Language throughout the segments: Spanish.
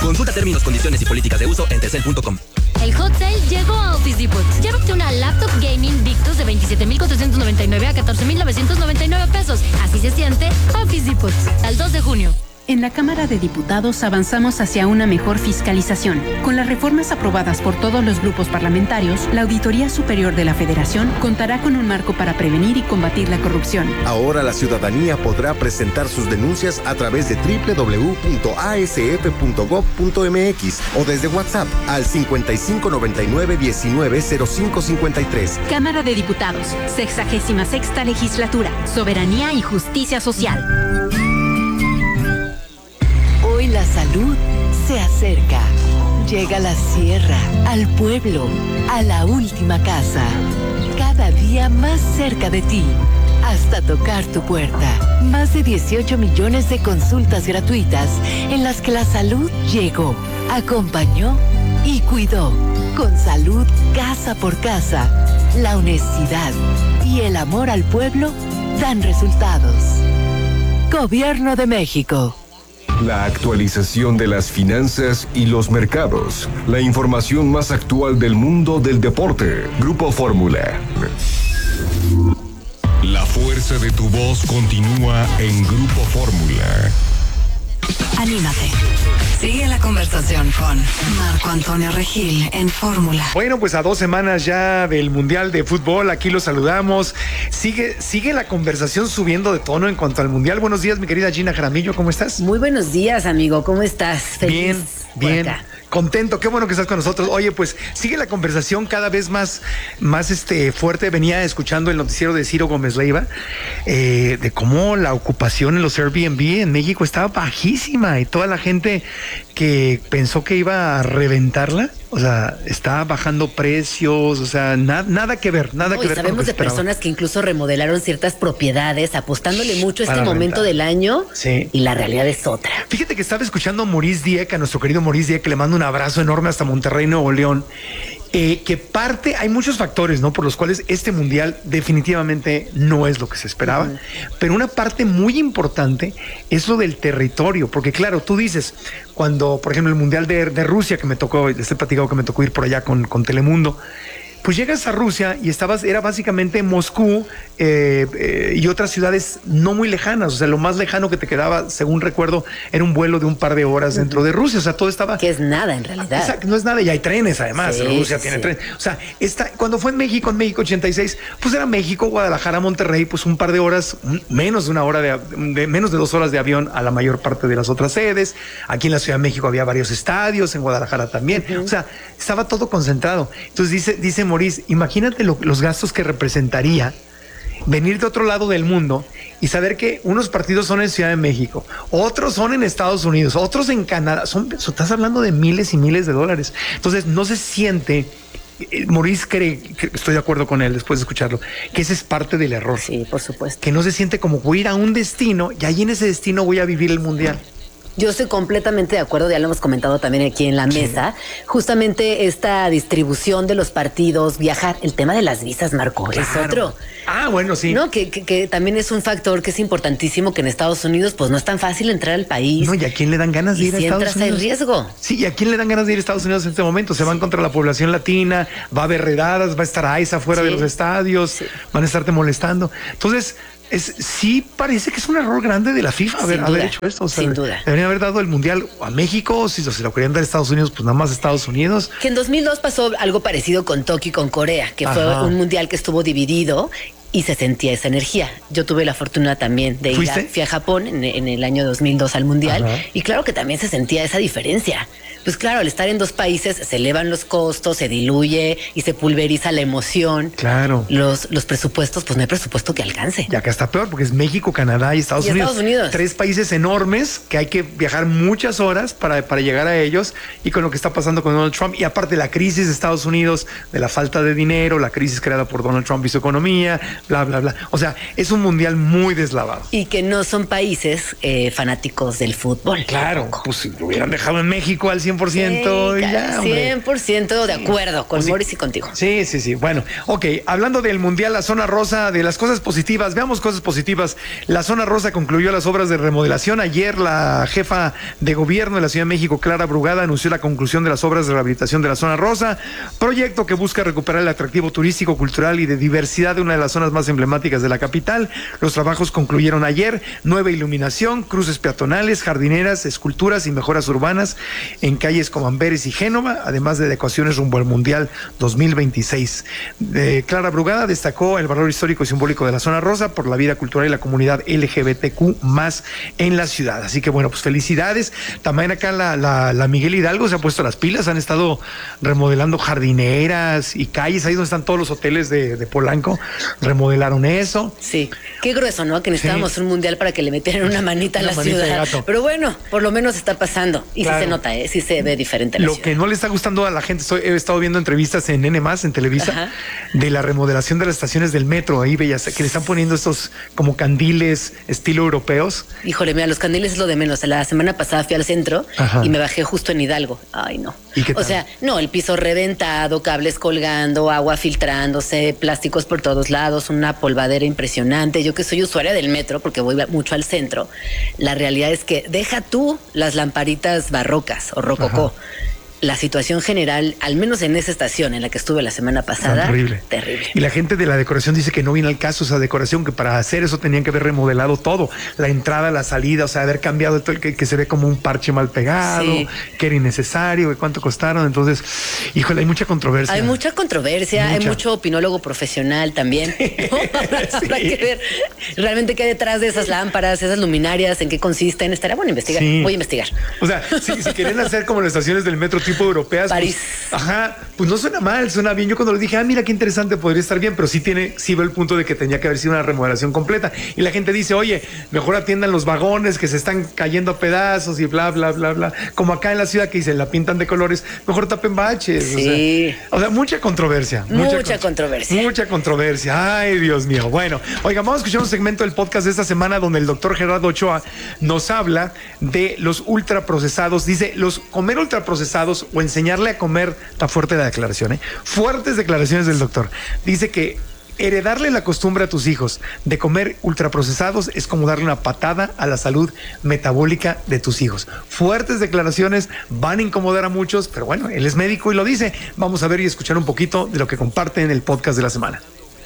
Consulta términos, condiciones y políticas de uso en telcel.com. El hot sale llegó a Office Depot. Llévate una laptop gaming Victus de 27,499 a 14,999 pesos. Así se siente Office Depot. Al 2 de junio. En la Cámara de Diputados avanzamos hacia una mejor fiscalización. Con las reformas aprobadas por todos los grupos parlamentarios, la Auditoría Superior de la Federación contará con un marco para prevenir y combatir la corrupción. Ahora la ciudadanía podrá presentar sus denuncias a través de www.asf.gov.mx o desde WhatsApp al 5599-190553. Cámara de Diputados, 66ª Legislatura, Soberanía y Justicia Social. Hoy la salud se acerca. Llega a la sierra, al pueblo, a la última casa. Cada día más cerca de ti, hasta tocar tu puerta. Más de 18 millones de consultas gratuitas en las que la salud llegó, acompañó y cuidó. Con salud casa por casa, la honestidad y el amor al pueblo dan resultados. Gobierno de México. La actualización de las finanzas y los mercados. La información más actual del mundo del deporte. Grupo Fórmula. La fuerza de tu voz continúa en Grupo Fórmula. Anímate. Sigue la conversación con Marco Antonio Regil en Fórmula. Bueno, pues a 2 semanas ya del Mundial de Fútbol, aquí los saludamos. Sigue la conversación subiendo de tono en cuanto al Mundial. Buenos días, mi querida Gina Jaramillo, ¿cómo estás? Muy buenos días, amigo, ¿cómo estás? Feliz bien. Contento, qué bueno que estás con nosotros. Oye, pues sigue la conversación cada vez más fuerte. Venía escuchando el noticiero de Ciro Gómez Leiva de cómo la ocupación en los Airbnb en México estaba bajísima y toda la gente que pensó que iba a reventarla, o sea, está bajando precios, o sea, nada que ver, nada que ver. Sabemos de personas que incluso remodelaron ciertas propiedades apostándole mucho a este momento del año, sí. Y la realidad es otra. Fíjate que estaba escuchando a Maurice Dieck, a nuestro querido Maurice Dieck, que le mando un abrazo enorme hasta Monterrey, Nuevo León. Hay muchos factores, ¿no? Por los cuales este mundial definitivamente no es lo que se esperaba, pero una parte muy importante es lo del territorio, porque claro, tú dices, cuando, por ejemplo, el mundial de Rusia, que me tocó, les he platicado que me tocó ir por allá con Telemundo, pues llegas a Rusia y era básicamente Moscú y otras ciudades no muy lejanas. O sea, lo más lejano que te quedaba, según recuerdo, era un vuelo de un par de horas dentro de Rusia. O sea, todo estaba... Que es nada en realidad. Exacto, no es nada. Y hay trenes, además. Sí, Rusia tiene trenes. O sea, cuando fue en México 86, pues era México, Guadalajara, Monterrey, pues un par de horas, menos de una hora, menos de 2 horas de avión a la mayor parte de las otras sedes. Aquí en la Ciudad de México había varios estadios, en Guadalajara también. O sea, estaba todo concentrado. Entonces dice Maurice, imagínate los gastos que representaría venir de otro lado del mundo y saber que unos partidos son en Ciudad de México, otros son en Estados Unidos, otros en Canadá. Estás hablando de miles y miles de dólares. Entonces no se siente... Maurice cree, que estoy de acuerdo con él después de escucharlo, que ese es parte del error. Sí, por supuesto. Que no se siente como voy a ir a un destino y ahí en ese destino voy a vivir el mundial. Yo estoy completamente de acuerdo, ya lo hemos comentado también aquí en la mesa, justamente esta distribución de los partidos, viajar, el tema de las visas, Marco, claro. Es otro. Ah, bueno, sí. No, que también es un factor que es importantísimo, que en Estados Unidos pues no es tan fácil entrar al país. No, ¿y a quién le dan ganas de ir a Estados Unidos? Si entras en riesgo. Sí, ¿y a quién le dan ganas de ir a Estados Unidos en este momento? Se van contra la población latina, va a haber redadas, va a estar AISA fuera de los estadios, van a estarte molestando. Entonces... sí parece que es un error grande de la FIFA haber hecho esto. O sea, sin duda. Deberían haber dado el mundial a México, si se lo querían dar a Estados Unidos, pues nada más a Estados Unidos. Que en 2002 pasó algo parecido con Tokio y con Corea, que fue un mundial que estuvo dividido y se sentía esa energía. Yo tuve la fortuna también de ir fui a Japón en el año 2002 al mundial y claro que también se sentía esa diferencia. Pues claro, al estar en 2 países se elevan los costos, se diluye y se pulveriza la emoción. Claro. Los presupuestos, pues no hay presupuesto que alcance. Y acá está peor porque es México, Canadá y Estados Unidos. 3 países enormes que hay que viajar muchas horas para llegar a ellos, y con lo que está pasando con Donald Trump y aparte la crisis de Estados Unidos, de la falta de dinero, la crisis creada por Donald Trump y su economía, bla, bla, bla. O sea, es un mundial muy deslavado. Y que no son países fanáticos del fútbol. Claro, tampoco. Pues si lo hubieran dejado en México al 100% y ya, 100% de acuerdo con Morris y contigo. Sí. Bueno, ok, hablando del mundial, la zona rosa, de las cosas positivas, veamos cosas positivas. La zona rosa concluyó las obras de remodelación. Ayer la jefa de gobierno de la Ciudad de México, Clara Brugada, anunció la conclusión de las obras de rehabilitación de la zona rosa, proyecto que busca recuperar el atractivo turístico, cultural y de diversidad de una de las zonas más emblemáticas de la capital. Los trabajos concluyeron ayer. Nueva iluminación, cruces peatonales, jardineras, esculturas y mejoras urbanas en calles como Amberes y Génova, además de adecuaciones rumbo al Mundial 2026. Clara Brugada destacó el valor histórico y simbólico de la zona rosa por la vida cultural y la comunidad LGBTQ más en la ciudad. Así que bueno, pues felicidades. También acá la Miguel Hidalgo se ha puesto las pilas, han estado remodelando jardineras y calles, ahí donde están todos los hoteles de Polanco, remodelaron eso. Sí, qué grueso, ¿no? Que necesitábamos un mundial para que le metieran una manita a la ciudad. Pero bueno, por lo menos está pasando y claro, sí se nota, sí se ve diferente la ciudad. Lo que no le está gustando a la gente, he estado viendo entrevistas en N+, en Televisa, de la remodelación de las estaciones del metro, ahí bellas, que le están poniendo estos como candiles estilo europeos. Híjole, mira, los candiles es lo de menos. La semana pasada fui al centro y me bajé justo en Hidalgo. Ay, no. O sea, no, el piso reventado, cables colgando, agua filtrándose, plásticos por todos lados, una polvadera impresionante. Yo que soy usuaria del metro, porque voy mucho al centro, la realidad es que deja tú las lamparitas barrocas o rococó. La situación general, al menos en esa estación en la que estuve la semana pasada, terrible. Y la gente de la decoración dice que no viene al caso esa decoración, que para hacer eso tenían que haber remodelado todo, la entrada, la salida, o sea, haber cambiado todo, que se ve como un parche mal pegado, que era innecesario, que cuánto costaron. Entonces, híjole, hay mucha controversia. Hay mucho opinólogo profesional también. Habrá que ver realmente qué hay detrás de esas lámparas, esas luminarias, en qué consisten. Estaría bueno investigar. Voy a investigar. O sea, si quieren hacer como las estaciones del metro tipo europeas, París. Pues no suena mal, suena bien. Yo cuando les dije, mira qué interesante, podría estar bien, pero sí ve el punto de que tenía que haber sido una remodelación completa. Y la gente dice, oye, mejor atiendan los vagones que se están cayendo a pedazos y bla, bla, bla, bla. Como acá en la ciudad que dicen, la pintan de colores, mejor tapen baches. Sí. O sea, mucha controversia. Mucha controversia. Ay, Dios mío. Bueno, oiga, vamos a escuchar un segmento del podcast de esta semana donde el doctor Gerardo Ochoa nos habla de los ultraprocesados. Dice, comer ultraprocesados o enseñarle a comer, está fuerte la declaración, fuertes declaraciones del doctor. Dice que heredarle la costumbre a tus hijos de comer ultraprocesados es como darle una patada a la salud metabólica de tus hijos. Fuertes declaraciones, van a incomodar a muchos, pero bueno, él es médico y lo dice. Vamos a ver y escuchar un poquito de lo que comparte en el podcast de la semana.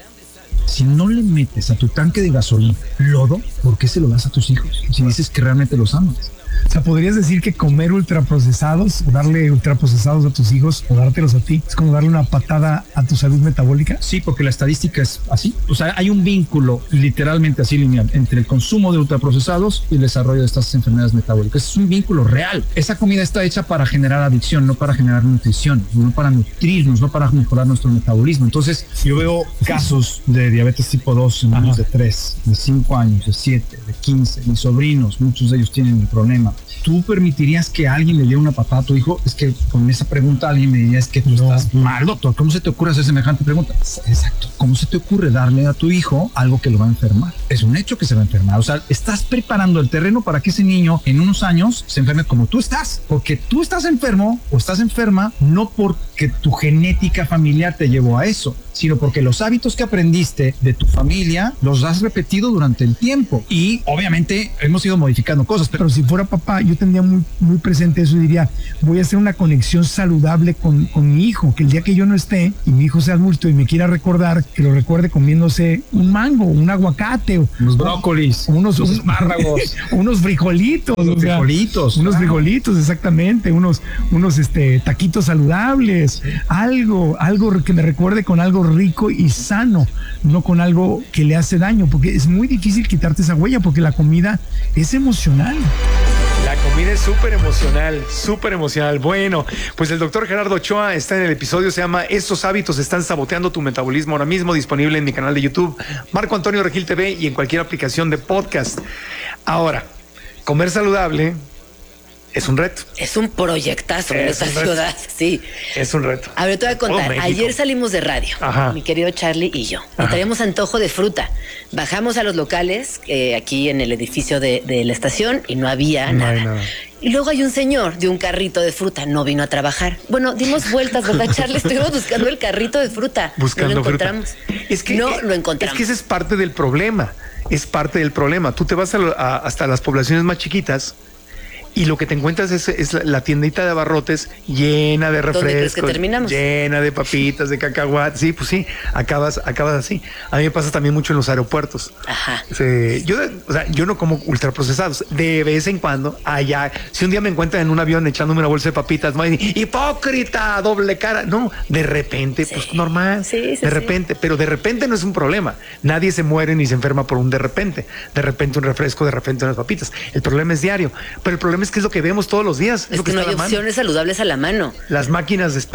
Si no le metes a tu tanque de gasolina lodo, ¿por qué se lo das a tus hijos? Si dices que realmente los amas. O sea, ¿podrías decir que comer ultraprocesados o darle ultraprocesados a tus hijos o dártelos a ti es como darle una patada a tu salud metabólica? Sí, porque la estadística es así. O sea, hay un vínculo literalmente así lineal entre el consumo de ultraprocesados y el desarrollo de estas enfermedades metabólicas. Es un vínculo real. Esa comida está hecha para generar adicción, no para generar nutrición, no para nutrirnos, no para mejorar nuestro metabolismo. Entonces, yo veo casos de diabetes tipo 2 en niños de 3, de 5 años, de 7, de 15, mis sobrinos, muchos de ellos tienen un problema. ¿Tú permitirías que alguien le diera una patada a tu hijo? Es que con esa pregunta alguien me diría, es que tú estás mal, doctor. ¿Cómo se te ocurre hacer semejante pregunta? Exacto. ¿Cómo se te ocurre darle a tu hijo algo que lo va a enfermar? Es un hecho que se va a enfermar. O sea, estás preparando el terreno para que ese niño en unos años se enferme como tú estás. Porque tú estás enfermo o estás enferma no porque tu genética familiar te llevó a eso, sino porque los hábitos que aprendiste de tu familia los has repetido durante el tiempo. Y obviamente hemos ido modificando cosas. Pero si fuera papá, yo tendría muy presente eso y diría, voy a hacer una conexión saludable con mi hijo, que el día que yo no esté y mi hijo sea adulto y me quiera recordar, que lo recuerde comiéndose un mango, un aguacate, unos brócolis, unos espárragos, unos frijolitos, unos frijolitos, exactamente, unos taquitos saludables, algo que me recuerde con algo rico y sano, no con algo que le hace daño, porque es muy difícil quitarte esa huella, porque la comida es emocional. La comida es súper emocional. Bueno, pues el doctor Gerardo Ochoa está en el episodio, se llama Estos hábitos están saboteando tu metabolismo, ahora mismo disponible en mi canal de YouTube, Marco Antonio Regil TV, y en cualquier aplicación de podcast. Ahora, comer saludable Es un reto. Es un proyectazo en esta ciudad, sí. Es un reto. A ver, te voy a contar. Ayer salimos de radio, mi querido Charlie y yo. Y traíamos antojo de fruta. Bajamos a los locales, aquí en el edificio de la estación, y no había nada. Y luego hay un señor de un carrito de fruta, no vino a trabajar. Bueno, dimos vueltas, ¿verdad, Charlie? Estuvimos buscando el carrito de fruta. Buscando no lo encontramos. No lo encontramos. Es que ese es parte del problema. Es parte del problema. Tú te vas hasta las poblaciones más chiquitas y lo que te encuentras es la tiendita de abarrotes llena de refrescos. ¿Dónde crees que terminamos? Llena de papitas, de cacahuates. Sí, pues sí, acabas así. A mí me pasa también mucho en los aeropuertos. Ajá. Yo no como ultraprocesados. De vez en cuando, si un día me encuentran en un avión echándome una bolsa de papitas, no hay hipócrita, doble cara. No, de repente, pues normal. De repente, pero de repente no es un problema. Nadie se muere ni se enferma por un de repente. De repente un refresco, de repente unas papitas. El problema es diario. Pero el problema es que es lo que vemos todos los días. Es que no hay opciones saludables a la mano. Las máquinas de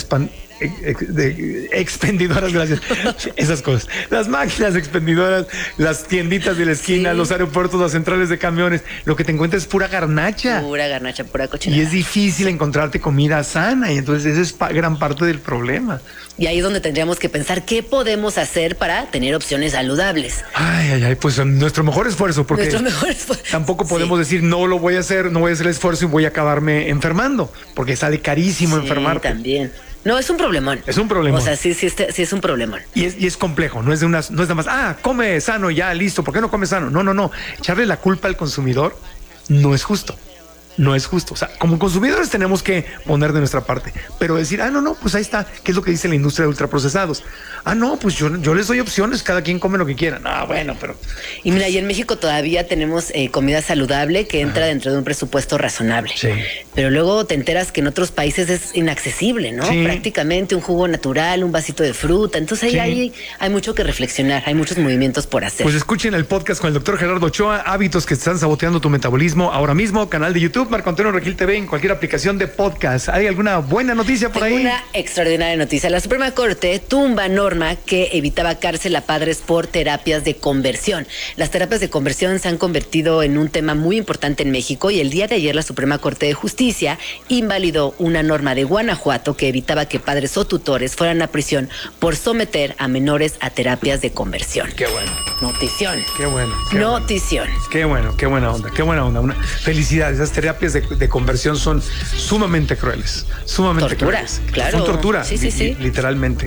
expendidoras, gracias. Esas cosas. Las máquinas expendidoras, las tienditas de la esquina, los aeropuertos, las centrales de camiones. Lo que te encuentras es pura garnacha. Pura cochinada. Y es difícil encontrarte comida sana. Y entonces esa es gran parte del problema. Y ahí es donde tendríamos que pensar qué podemos hacer para tener opciones saludables. Pues nuestro mejor esfuerzo, porque tampoco podemos decir no lo voy a hacer, no voy a hacer el esfuerzo y voy a acabarme enfermando, porque sale carísimo enfermarte. También. No, es un problemón. Es un problemón. O sea, sí es un problemón. Y es complejo, no es nada más, come sano ya, listo, ¿por qué no come sano? No. Echarle la culpa al consumidor no es justo. No es justo. O sea, como consumidores tenemos que poner de nuestra parte, pero decir, pues ahí está, ¿qué es lo que dice la industria de ultraprocesados? Pues yo les doy opciones, cada quien come lo que quiera. Pero... Y mira, y en México todavía tenemos comida saludable que entra dentro de un presupuesto razonable. Sí. Pero luego te enteras que en otros países es inaccesible, ¿no? Sí. Prácticamente un jugo natural, un vasito de fruta. Entonces ahí hay mucho que reflexionar, hay muchos movimientos por hacer. Pues escuchen el podcast con el doctor Gerardo Ochoa, hábitos que están saboteando tu metabolismo ahora mismo, canal de YouTube, Marco Antonio Regil TV, en cualquier aplicación de podcast. ¿Hay alguna buena noticia por ahí? Una extraordinaria noticia. La Suprema Corte tumba norma que evitaba cárcel a padres por terapias de conversión. Las terapias de conversión se han convertido en un tema muy importante en México y el día de ayer la Suprema Corte de Justicia invalidó una norma de Guanajuato que evitaba que padres o tutores fueran a prisión por someter a menores a terapias de conversión. Qué bueno. Notición. Qué bueno. Notición. Qué bueno, qué buena onda. Felicidades. Esas terapias de conversión son sumamente crueles. Sumamente crueles. Claro. Son tortura. Sí. Literalmente.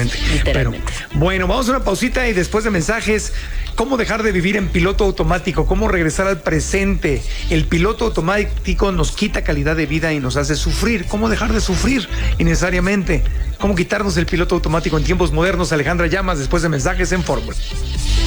Pero, bueno, vamos a una pausita y después de mensajes, ¿cómo dejar de vivir en piloto automático? ¿Cómo regresar al presente? El piloto automático nos quita calidad de vida y nos hace sufrir. ¿Cómo dejar de sufrir innecesariamente? ¿Cómo quitarnos el piloto automático en tiempos modernos? Alejandra Llamas, después de mensajes en Fórmula.